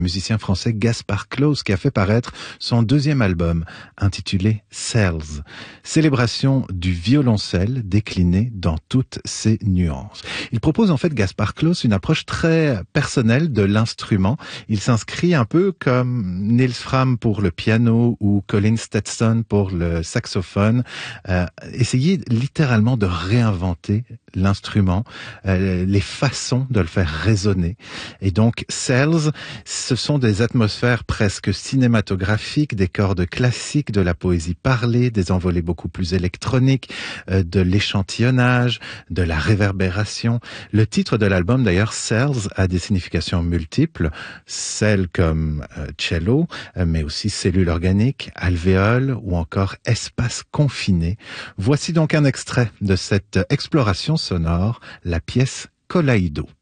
musicien français Gaspard Claus qui a fait paraître son deuxième album intitulé Cells, célébration du violoncelle décliné dans toutes ses nuances. Il propose en fait, Gaspard Claus, une approche très personnelle de l'instrument. Il s'inscrit un peu comme Nils Fram pour le piano ou Colin Stetson pour le saxophone, essayer littéralement de réinventer l'instrument, les façons de le faire résonner. Et donc Cells, ce sont des atmosphères presque cinématographiques, des cordes classiques, de la poésie parlée, des envolées beaucoup plus électroniques, de l'échantillonnage, de la réverbération. Le titre de l'album, d'ailleurs, Cells, a des significations multiples. Cell comme cello, mais aussi cellule organique, alvéole ou encore espace confiné. Voici donc un extrait de cette exploration sonore, la pièce Colaido.